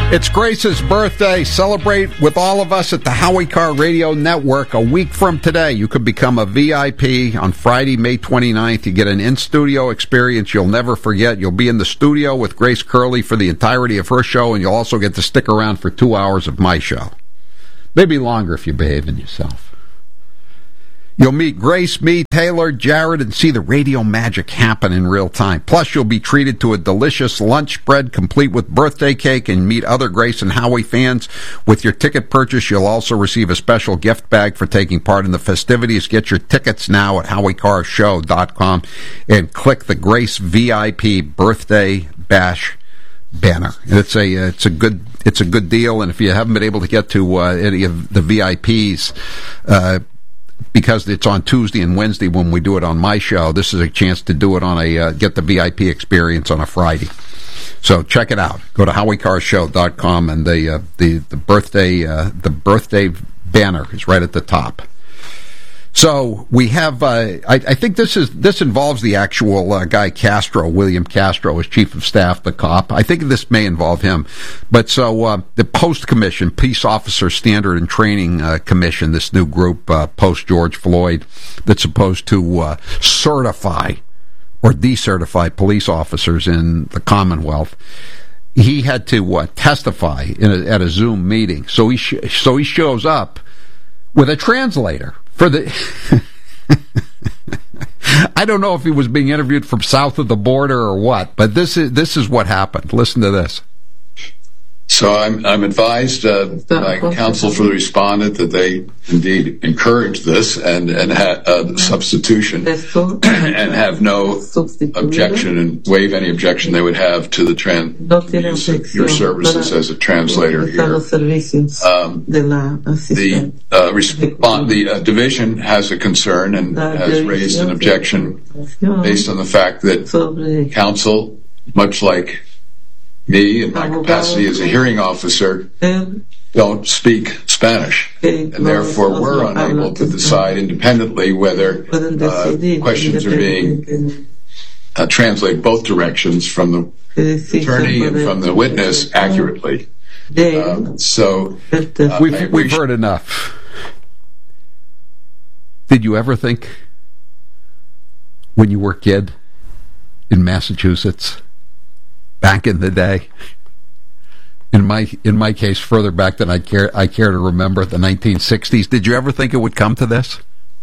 It's Grace's birthday. Celebrate with all of us at the Howie Carr Radio Network. A week from today, you could become a VIP on Friday, May 29th. You get an in-studio experience you'll never forget. You'll be in the studio with Grace Curley for the entirety of her show, and you'll also get to stick around for 2 hours of my show. Maybe longer if you're behaving yourself. You'll meet Grace, me, Taylor, Jared, and see the radio magic happen in real time. Plus, you'll be treated to a delicious lunch spread complete with birthday cake and meet other Grace and Howie fans. With your ticket purchase, you'll also receive a special gift bag for taking part in the festivities. Get your tickets now at HowieCarrShow.com and click the Grace VIP Birthday Bash banner. It's a good deal, and if you haven't been able to get to any of the VIPs, because it's on Tuesday and Wednesday when we do it on my show, this is a chance to do it on get the VIP experience on a Friday. So check it out. Go to HowieCarrShow.com, and the birthday banner is right at the top. So we have, I think this involves the actual guy Castro, William Castro, as chief of staff, the cop. I think this may involve him. But so the Post Commission, Peace Officer Standard and Training Commission, this new group post George Floyd, that's supposed to certify or decertify police officers in the Commonwealth. He had to testify at a Zoom meeting. So he shows up with a translator. For the, I don't know if he was being interviewed from south of the border or what, but this is what happened. Listen to this. So I'm advised by counsel for the respondent that they indeed encourage this and had substitution and have no objection and waive any objection they would have to the your services as a translator here. The division has a concern and has raised an objection based on the fact that counsel, much like me, in my capacity as a hearing officer, don't speak Spanish, and therefore we're unable to decide independently whether questions are being translated both directions from the attorney and from the witness accurately. So we've heard enough. Did you ever think, when you were a kid in Massachusetts, back in the day, in my case, further back than I care to remember, the 1960s, did you ever think it would come to this?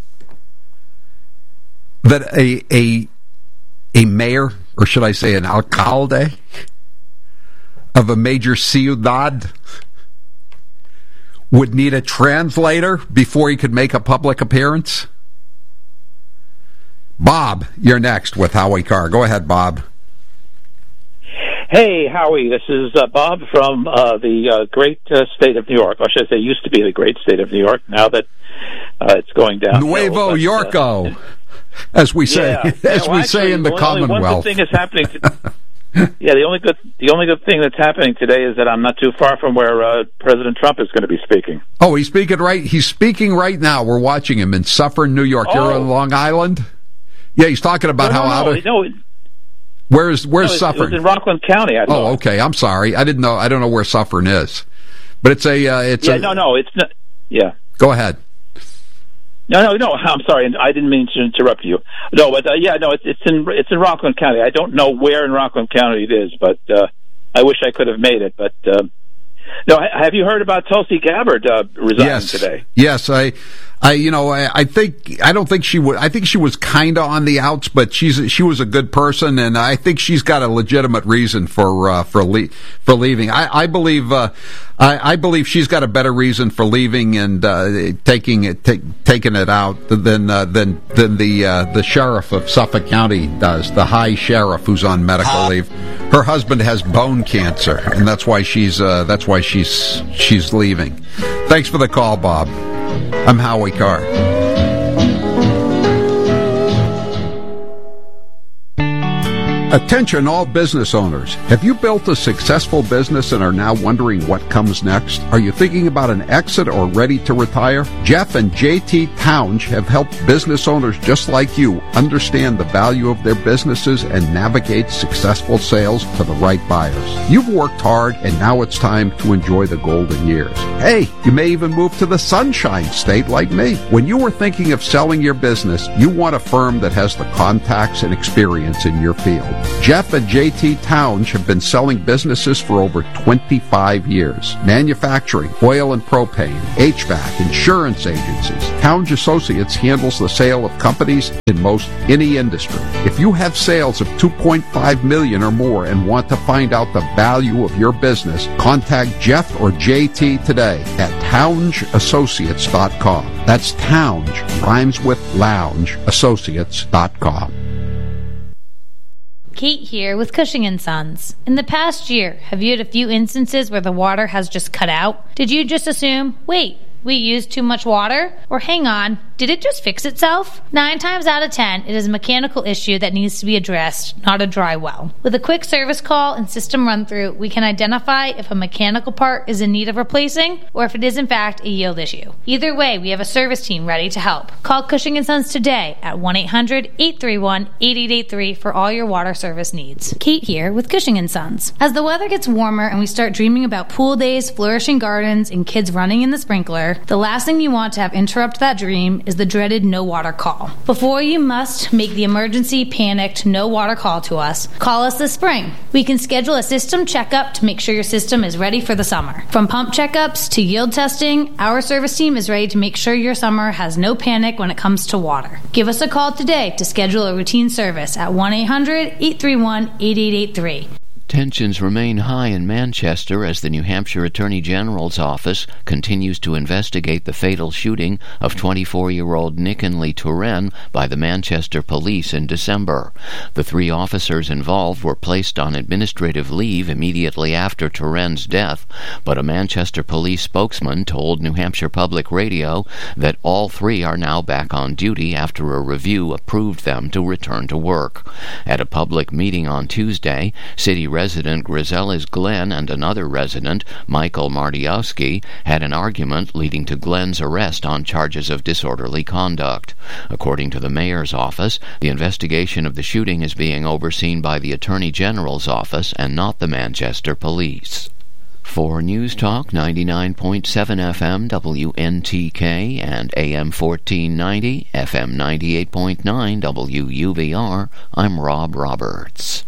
That a mayor, or should I say an alcalde, of a major ciudad would need a translator before he could make a public appearance? Bob, you're next with Howie Carr. Go ahead, Bob. Hey, Howie, this is Bob from the great state of New York. Or should I say, used to be the great state of New York, now that it's going down. Nuevo Yorko, as we say, say in the Commonwealth. One good thing is happening. The only good thing that's happening today is that I'm not too far from where President Trump is going to be speaking. Oh, he's speaking right now. We're watching him in Suffern, New York. You're on Long Island? Yeah, he's talking about Where's Suffern? It was in Rockland County. Oh, okay. I'm sorry. I don't know where Suffern is, but it's not. Yeah. Go ahead. No. I'm sorry. I didn't mean to interrupt you. No, but it's in Rockland County. I don't know where in Rockland County it is, but I wish I could have made it. But no, have you heard about Tulsi Gabbard resigning today? Yes, I don't think she would. I think she was kind of on the outs, but she was a good person, and I think she's got a legitimate reason for leaving. I believe she's got a better reason for leaving and taking it out than the sheriff of Suffolk County does, the high sheriff who's on medical leave. Her husband has bone cancer, and that's why she's leaving. Thanks for the call, Bob. I'm Howie Carr. Attention all business owners. Have you built a successful business and are now wondering what comes next? Are you thinking about an exit or ready to retire? Jeff and JT Townge have helped business owners just like you understand the value of their businesses and navigate successful sales to the right buyers. You've worked hard and now it's time to enjoy the golden years. Hey, you may even move to the Sunshine State like me. When you were thinking of selling your business, you want a firm that has the contacts and experience in your field. Jeff and JT Townge have been selling businesses for over 25 years. Manufacturing, oil and propane, HVAC, insurance agencies. Townge Associates handles the sale of companies in most any industry. If you have sales of $2.5 million or more and want to find out the value of your business, contact Jeff or JT today at TowngeAssociates.com. That's Townge, rhymes with lounge, associates.com. Kate here with Cushing & Sons. In the past year, have you had a few instances where the water has just cut out? Did you just assume, wait, we used too much water? Or hang on, did it just fix itself? 9 times out of 10, it is a mechanical issue that needs to be addressed, not a dry well. With a quick service call and system run-through, we can identify if a mechanical part is in need of replacing or if it is in fact a yield issue. Either way, we have a service team ready to help. Call Cushing & Sons today at 1-800-831-8883 for all your water service needs. Kate here with Cushing & Sons. As the weather gets warmer and we start dreaming about pool days, flourishing gardens, and kids running in the sprinkler, the last thing you want to have interrupt that dream is the dreaded no water call. Before you must make the emergency, panicked, no water call to us, call us this spring. We can schedule a system checkup to make sure your system is ready for the summer. From pump checkups to yield testing, our service team is ready to make sure your summer has no panic when it comes to water. Give us a call today to schedule a routine service at 1-800-831-8883. Tensions remain high in Manchester as the New Hampshire Attorney General's office continues to investigate the fatal shooting of 24-year-old Nickenly Turen by the Manchester police in December. The 3 officers involved were placed on administrative leave immediately after Turen's death, but a Manchester police spokesman told New Hampshire Public Radio that all 3 are now back on duty after a review approved them to return to work. At a public meeting on Tuesday, City resident Griselis Glenn and another resident, Michael Mardiowski, had an argument leading to Glenn's arrest on charges of disorderly conduct. According to the mayor's office, the investigation of the shooting is being overseen by the Attorney General's office and not the Manchester Police. For News Talk 99.7 FM WNTK and AM 1490 FM 98.9 WUVR, I'm Rob Roberts.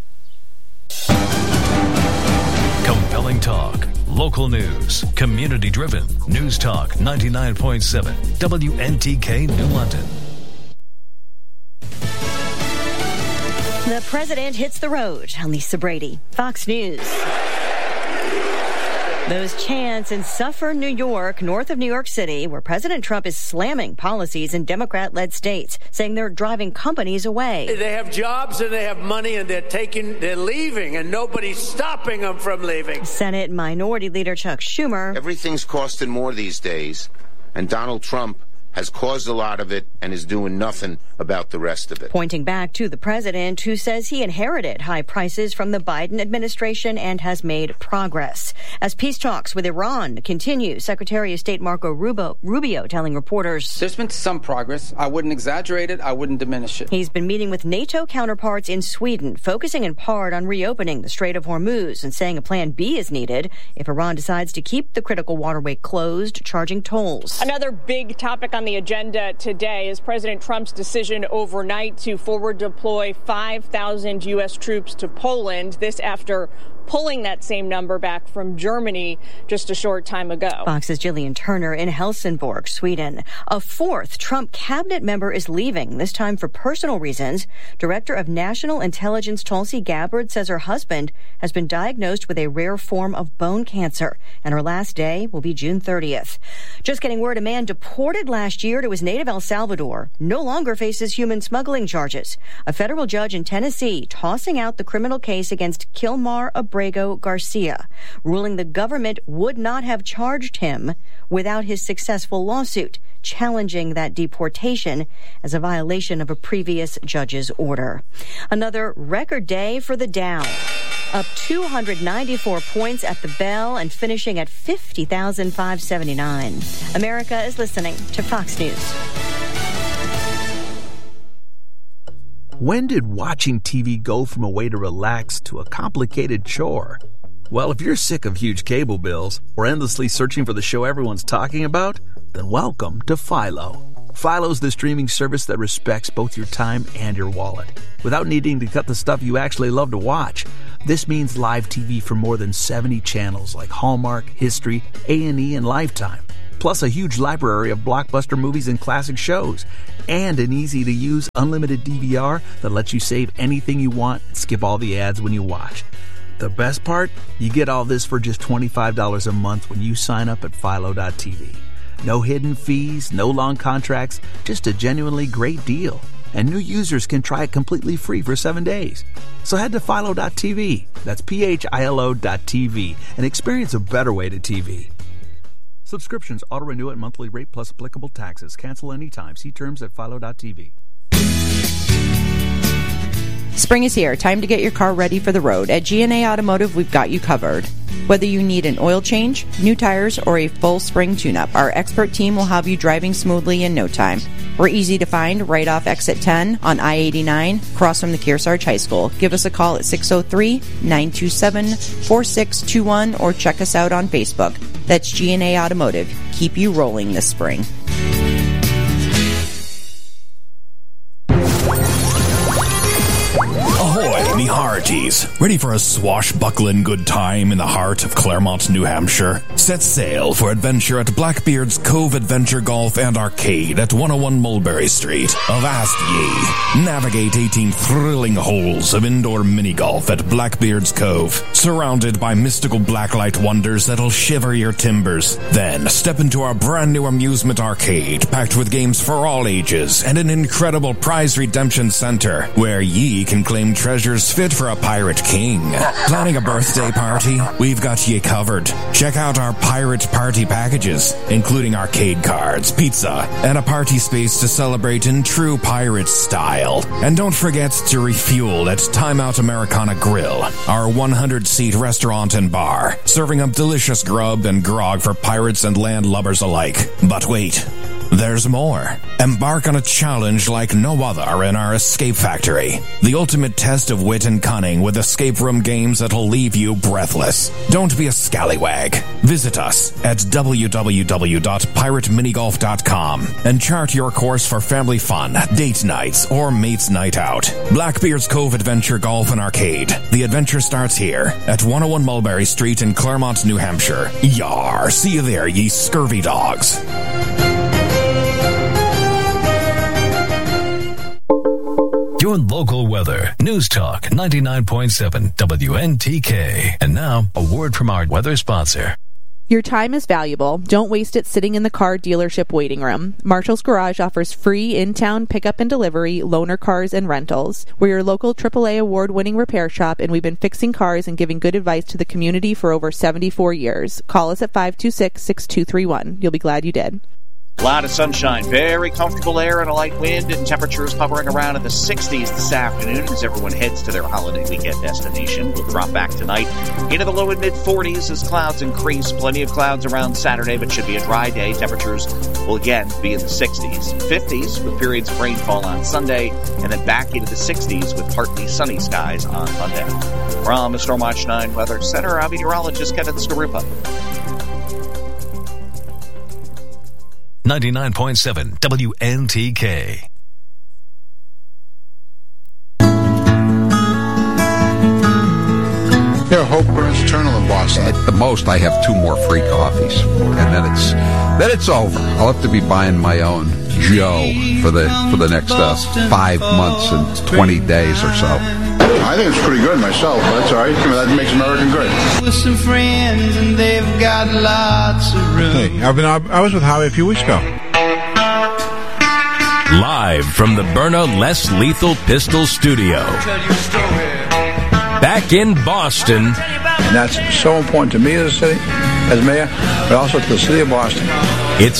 Compelling talk, local news, community-driven. News Talk 99.7 WNTK New London. The president hits the road. I'm Lisa Brady, Fox News. Those chants in Suffern, New York, north of New York City, where President Trump is slamming policies in Democrat-led states, saying they're driving companies away. They have jobs and they have money and they're leaving and nobody's stopping them from leaving. Senate Minority Leader Chuck Schumer. Everything's costing more these days, and Donald Trump has caused a lot of it and is doing nothing about the rest of it. Pointing back to the president, who says he inherited high prices from the Biden administration and has made progress. As peace talks with Iran continue, Secretary of State Marco Rubio telling reporters, there's been some progress. I wouldn't exaggerate it. I wouldn't diminish it. He's been meeting with NATO counterparts in Sweden, focusing in part on reopening the Strait of Hormuz and saying a plan B is needed if Iran decides to keep the critical waterway closed, charging tolls. Another big topic on the agenda today is President Trump's decision overnight to forward deploy 5,000 U.S. troops to Poland. This after pulling that same number back from Germany just a short time ago. Fox's Jillian Turner in Helsingborg, Sweden. A 4th Trump cabinet member is leaving, this time for personal reasons. Director of National Intelligence Tulsi Gabbard says her husband has been diagnosed with a rare form of bone cancer, and her last day will be June 30th. Just getting word, a man deported last year to his native El Salvador no longer faces human smuggling charges. A federal judge in Tennessee tossing out the criminal case against Kilmar Abrego Garcia, ruling the government would not have charged him without his successful lawsuit. challenging that deportation as a violation of a previous judge's order. Another record day for the Dow, up 294 points at the bell and finishing at 50,579. America is listening to Fox News. When did watching TV go from a way to relax to a complicated chore? Well, if you're sick of huge cable bills or endlessly searching for the show everyone's talking about, then welcome to Philo. Philo's the streaming service that respects both your time and your wallet, without needing to cut the stuff you actually love to watch. This means live TV from more than 70 channels like Hallmark, History, A&E, and Lifetime, plus a huge library of blockbuster movies and classic shows, and an easy-to-use unlimited DVR that lets you save anything you want and skip all the ads when you watch. The best part? You get all this for just $25 a month when you sign up at Philo.tv. No hidden fees, no long contracts, just a genuinely great deal. And new users can try it completely free for 7 days. So head to Philo.tv, that's PHILO.tv, and experience a better way to TV. Subscriptions auto-renew at monthly rate plus applicable taxes. Cancel anytime. See terms at Philo.tv. Spring is here. Time to get your car ready for the road. At G&A Automotive, we've got you covered. Whether you need an oil change, new tires, or a full spring tune-up, our expert team will have you driving smoothly in no time. We're easy to find right off exit 10 on I-89, across from the Kearsarge High School. Give us a call at 603-927-4621 or check us out on Facebook. That's G&A Automotive. Keep you rolling this spring. Ahoy, me hearties. Ready for a swashbuckling good time in the heart of Claremont, New Hampshire? Set sail for adventure at Blackbeard's Cove Adventure Golf and Arcade at 101 Mulberry Street. Avast ye. Navigate 18 thrilling holes of indoor mini-golf at Blackbeard's Cove, surrounded by mystical blacklight wonders that'll shiver your timbers. Then step into our brand new amusement arcade, packed with games for all ages and an incredible prize redemption center, where ye can claim treasures fit for a pirate king. Planning a birthday party? We've got ye covered. Check out our pirate party packages, including arcade cards, pizza, and a party space to celebrate in true pirate style. And don't forget to refuel at Time Out Americana Grill, our 100-seat restaurant and bar, serving up delicious grub and grog for pirates and landlubbers alike. But wait, there's more. Embark on a challenge like no other in our Escape Factory. The ultimate test of wit and cunning with escape room games that'll leave you breathless. Don't be a scallywag. Visit us at www.pirateminigolf.com and chart your course for family fun, date nights, or mates night out. Blackbeard's Cove Adventure Golf and Arcade. The adventure starts here at 101 Mulberry Street in Claremont, New Hampshire. Yar! See you there, ye scurvy dogs. Your local weather. News Talk 99.7 WNTK. And now, a word from our weather sponsor. Your time is valuable. Don't waste it sitting in the car dealership waiting room. Marshall's Garage offers free in-town pickup and delivery, loaner cars, and rentals. We're your local AAA award-winning repair shop, and we've been fixing cars and giving good advice to the community for over 74 years. Call us at 526-6231. You'll be glad you did. A lot of sunshine, very comfortable air and a light wind, and temperatures hovering around in the 60s this afternoon as everyone heads to their holiday weekend destination. We'll drop back tonight into the low and mid-40s as clouds increase. Plenty of clouds around Saturday, but should be a dry day. Temperatures will again be in the 60s. 50s with periods of rainfall on Sunday, and then back into the 60s with partly sunny skies on Monday. From the Stormwatch 9 Weather Center, I'm meteorologist Kevin Skarupa. 99.7 WNTK. Yeah, hope burns eternal in Boston. At the most, I have 2 more free coffees, and then it's over. I'll have to be buying my own Joe for the next 5 months and 20 days or so. I think it's pretty good myself, but that's all right. That makes American great. With some friends, and they've got lots of room. Hey, I was with Howie a few weeks ago. Live from the Byrna Less Lethal Pistol Studio. Back in Boston. And that's so important to me as a city, as mayor, but also to the city of Boston. It's